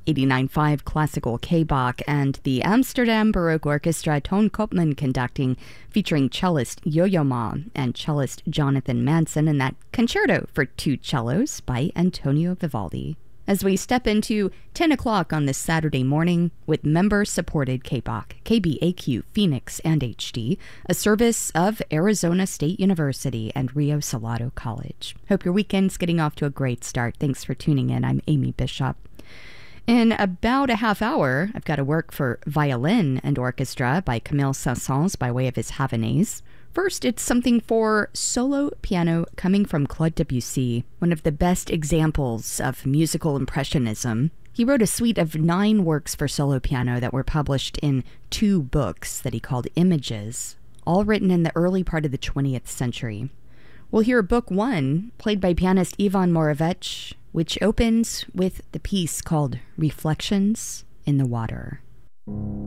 89.5 Classical K-Bach, and the Amsterdam Baroque Orchestra Toon Koopman conducting, featuring cellist Yo-Yo Ma and cellist Jonathan Manson in that Concerto for Two Cellos by Antonio Vivaldi. As we step into 10 o'clock on this Saturday morning with member-supported K-Bach, KBAQ, Phoenix, and HD, a service of Arizona State University and Rio Salado College. Hope your weekend's getting off to a great start. Thanks for tuning in. I'm Amy Bishop. In about a half hour, I've got a work for violin and orchestra by Camille Saint-Saëns by way of his Havanaise. First, it's something for solo piano coming from Claude Debussy, one of the best examples of musical impressionism. He wrote a suite of 9 works for solo piano that were published in 2 books that he called Images, all written in the early part of the 20th century. We'll hear Book 1, played by pianist Ivan Moravec, which opens with the piece called Reflections in the Water.